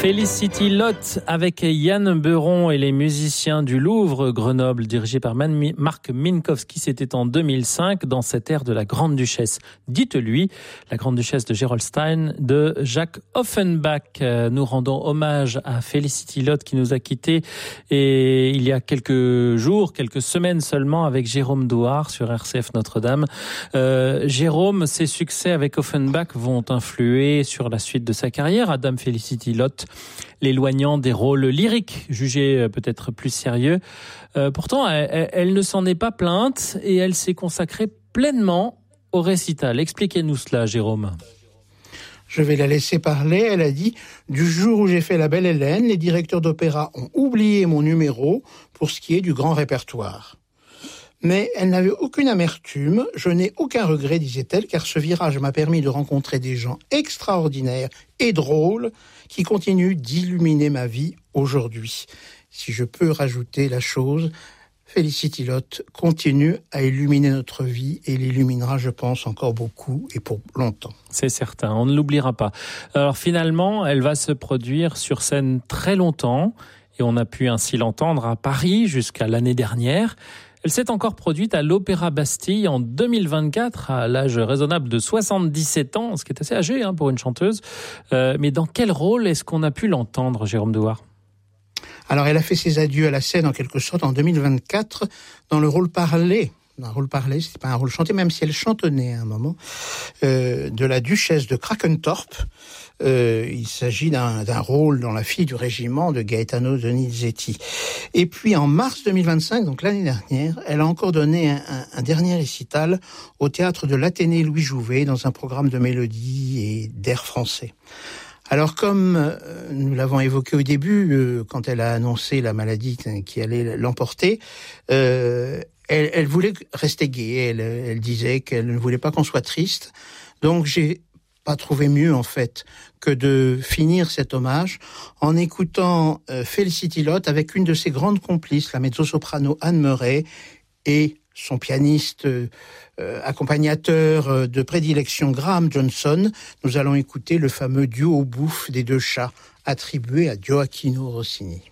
Felicity Lotte avec Yann Beuron et les musiciens du Louvre Grenoble, dirigé par Marc Minkowski. C'était en 2005 dans cette ère de la Grande-Duchesse. Dites-lui, la Grande-Duchesse de Gerolstein de Jacques Offenbach. Nous rendons hommage à Felicity Lotte qui nous a quittés et il y a quelques jours, quelques semaines seulement avec Jérôme Douard sur RCF Notre-Dame. Jérôme, ses succès avec Offenbach vont influer sur la suite de sa carrière. Adam Felicity Lotte, l'éloignant des rôles lyriques, jugés peut-être plus sérieux. Pourtant, elle ne s'en est pas plainte et elle s'est consacrée pleinement au récital. Expliquez-nous cela, Jérôme. Je vais la laisser parler. Elle a dit « Du jour où j'ai fait La Belle Hélène, les directeurs d'opéra ont oublié mon numéro pour ce qui est du grand répertoire. » Mais elle n'avait aucune amertume, je n'ai aucun regret, disait-elle, car ce virage m'a permis de rencontrer des gens extraordinaires et drôles qui continuent d'illuminer ma vie aujourd'hui. Si je peux rajouter la chose, Felicity Lotte continue à illuminer notre vie et l'illuminera, je pense, encore beaucoup et pour longtemps. C'est certain, on ne l'oubliera pas. Alors finalement, elle va se produire sur scène très longtemps et on a pu ainsi l'entendre à Paris jusqu'à l'année dernière. Elle s'est encore produite à l'Opéra Bastille en 2024, à l'âge raisonnable de 77 ans, ce qui est assez âgé pour une chanteuse. Mais dans quel rôle est-ce qu'on a pu l'entendre, Jérôme Douard ? Alors, elle a fait ses adieux à la scène, en quelque sorte, en 2024, dans le rôle parlé. Un rôle parlé, c'était pas un rôle chanté, même si elle chantonnait à un moment, de la duchesse de Krakentorp. Il s'agit d'un rôle dans La fille du régiment de Gaetano Donizetti. Et puis en mars 2025, donc l'année dernière, elle a encore donné un dernier récital au théâtre de l'Athénée Louis Jouvet dans un programme de mélodie et d'air français. Alors comme nous l'avons évoqué au début, quand elle a annoncé la maladie qui allait l'emporter, elle voulait rester gaie. Elle disait qu'elle ne voulait pas qu'on soit triste. Donc j'ai pas trouvé mieux en fait que de finir cet hommage en écoutant Felicity Lotte avec une de ses grandes complices, la mezzo-soprano Anne Murray, et son pianiste accompagnateur de prédilection Graham Johnson. Nous allons écouter le fameux duo bouffe des deux chats attribué à Gioacchino Rossini.